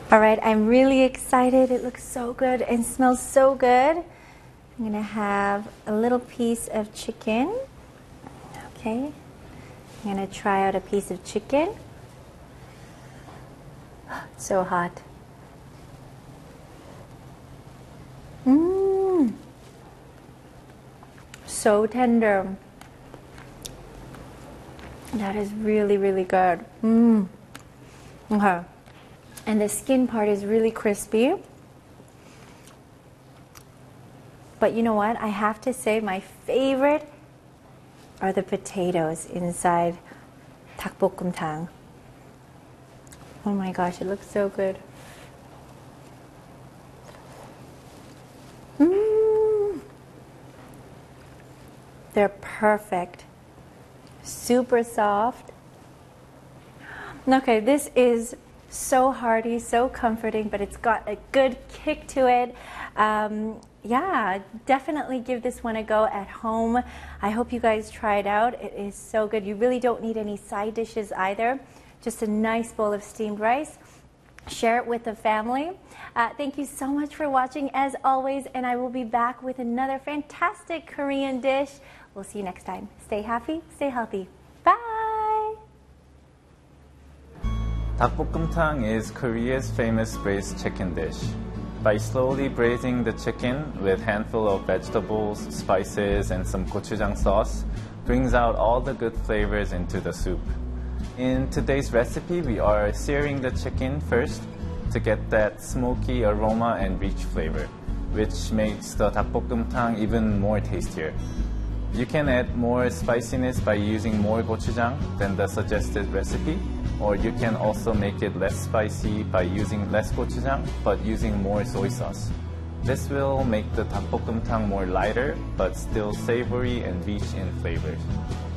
All right, I'm really excited. It looks so good and smells so good. I'm gonna have a little piece of chicken. Okay, I'm gonna try out a piece of chicken. It's so hot. Mmm, so tender. That is really, really good. Mmm. Okay. And the skin part is really crispy. But you know what? I have to say my favorite are the potatoes inside 닭볶음탕. Oh my gosh, it looks so good. Mmm. They're perfect. Super soft. Okay, this is so hearty, so comforting, but it's got a good kick to it. Yeah, definitely give this one a go at home. I hope you guys try it out. It is so good. You really don't need any side dishes either. Just a nice bowl of steamed rice. Share it with the family. Thank you so much for watching as always, and I will be back with another fantastic Korean dish. We'll see you next time. Stay happy, stay healthy. Bye! 닭볶음탕 is Korea's famous braised chicken dish. By slowly braising the chicken with handful of vegetables, spices, and some gochujang sauce, brings out all the good flavors into the soup. In today's recipe, we are searing the chicken first to get that smoky aroma and rich flavor, which makes the 닭볶음탕 even more tastier. You can add more spiciness by using more gochujang than the suggested recipe, or you can also make it less spicy by using less gochujang but using more soy sauce. This will make the 닭볶음탕 more lighter but still savory and rich in flavors.